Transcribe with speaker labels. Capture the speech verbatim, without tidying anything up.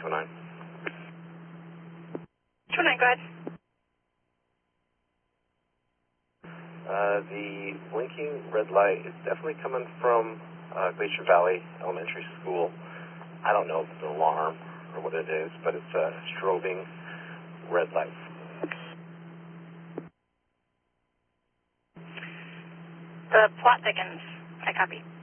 Speaker 1: two oh nine.
Speaker 2: two oh nine, go ahead.
Speaker 1: Uh, the blinking red light is definitely coming from uh, Glacier Valley Elementary School. I don't know if it's an alarm or what it is, but it's a strobing red light.
Speaker 2: The plot thickens. I copy.